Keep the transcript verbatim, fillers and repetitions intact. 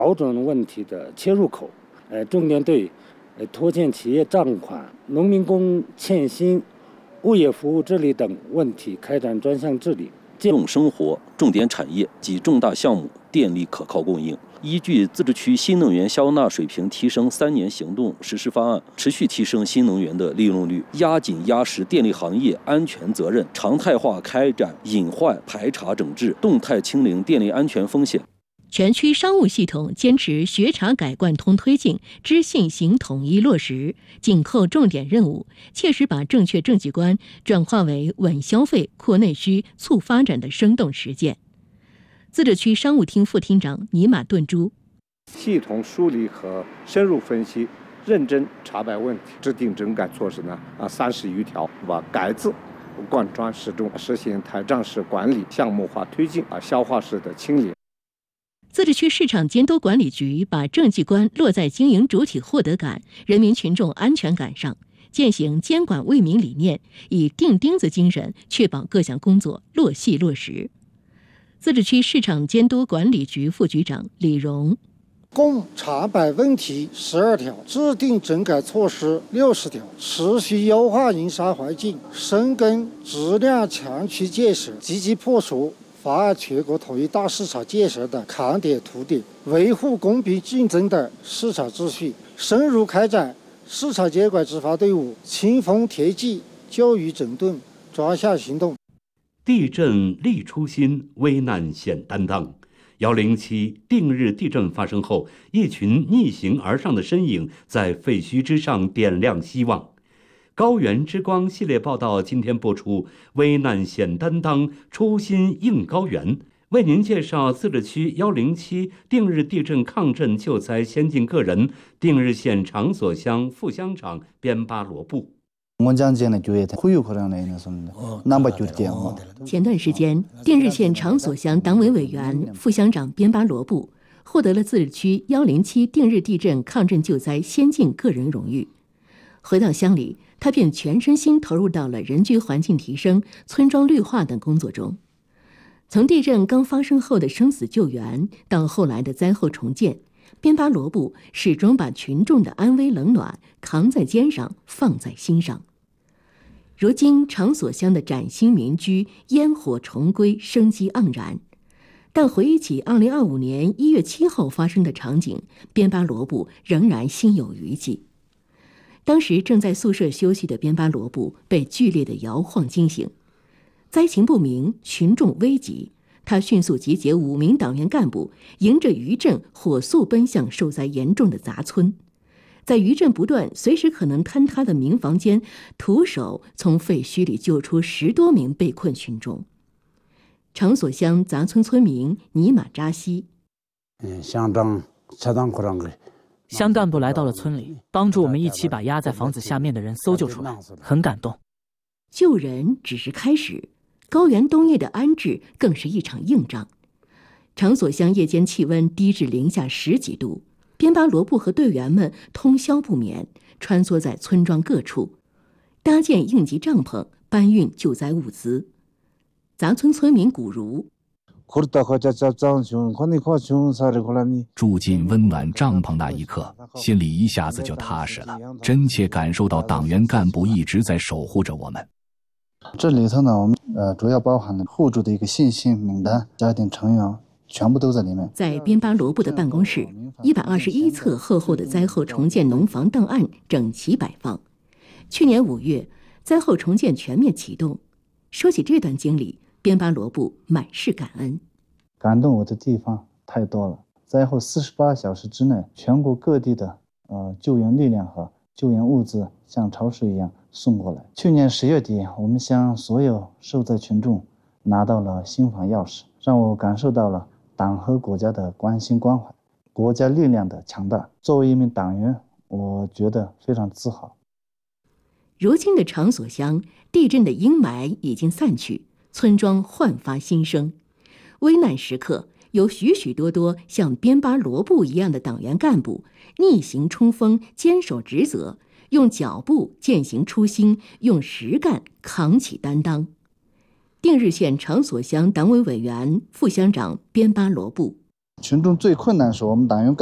保准问题的切入口，呃，重点对呃拖欠企业账款、农民工欠薪、物业服务治理等问题开展专项治理。 重生活、重点产业及重大项目电力可靠供应。依据自治区新能源消纳水平提升三年行动实施方案，持续提升新能源的利用率，压紧压实电力行业安全责任，常态化开展隐患排查整治，动态清零电力安全风险。 全区商务系统坚持学查改贯通推进，知信行统一落实，紧扣重点任务，切实把正确政绩观转化为稳消费、扩内需、促发展的生动实践。自治区商务厅副厅长尼玛顿珠： 系统梳理和深入分析，认真查白问题，制定整改措施呢啊三十余条，把改字贯穿始终，实行台账式管理、项目化推进啊消化式的清理。 自治区市场监督管理局把政绩观落在经营主体获得感、人民群众安全感上，践行监管为民理念，以钉钉子精神确保各项工作落细落实。自治区市场监督管理局副局长李荣： 共查摆问题十二条，制定整改措施六十条，持续优化营商环境，深耕质量强区建设，积极破除妨碍全国统一大市场建设的扛点突点，维护公平竞争的市场秩序，深入开展市场监管执法队伍清风填纪、教育整顿专项行动。 地震立初心，危难显担当。幺零七定日地震发生后，一群逆行而上的身影在废墟之上点亮希望。高原之光系列报道今天播出，危难显担当，初心应高原，为您介绍自治区幺零七定日地震抗震救灾先进个人，定日县场所乡副乡长边巴罗布。 前段时间，定日县场所乡党委委员、副乡长边巴罗布获得了自治区幺零七定日地震抗震救灾先进个人荣誉。回到乡里，他便全身心投入到了人居环境提升、村庄绿化等工作中。从地震刚发生后的生死救援，到后来的灾后重建，边巴罗布始终把群众的安危冷暖扛在肩上，放在心上。如今场所乡的崭新民居烟火重归，生机盎然。但回忆起二零二五年一月七号发生的场景，边巴罗布仍然心有余悸。当时正在宿舍休息的边巴罗布被剧烈的摇晃惊醒，灾情不明，群众危急，他迅速集结五名党员干部，迎着余震火速奔向受灾严重的杂村。在余震不断、随时可能坍塌的民房间，徒手从废墟里救出十多名被困群众。场所乡杂村村民尼玛扎西： 乡干部来到了村里，帮助我们一起把压在房子下面的人搜救出来，很感动。 救人只是开始，高原冬夜的安置更是一场硬仗。场所乡夜间气温低至零下十几度，边巴罗布和队员们通宵不眠，穿梭在村庄各处，搭建应急帐篷，搬运救灾物资。杂村村民古如： 住进温暖帐篷那一刻，心里一下子就踏实了，真切感受到党员干部一直在守护着我们。 这里头呢，我们呃主要包含了互助的一个信息名单，家庭成员全部都在里面。 在边巴罗布的办公室，一百二十一册厚厚的灾后重建农房档案整齐摆放。去年五月，灾后重建全面启动。说起这段经历，边巴罗布满是感恩。 感动我的地方太多了。灾后四十八小时之内，全国各地的呃救援力量和救援物资像潮水一样送过来。去年十月底，我们向所有受灾群众拿到了新房钥匙，让我感受到了党和国家的关心关怀，国家力量的强大。作为一名党员，我觉得非常自豪。 如今的场所乡，地震的阴霾已经散去，村庄焕发新生。危难时刻，有许许多多像边巴罗布一样的党员干部逆行冲锋，坚守职责，用脚步践行初心，用实干扛起担当。定日县场所乡党委委员、副乡长边巴罗布： 群众最困难时候，我们党员干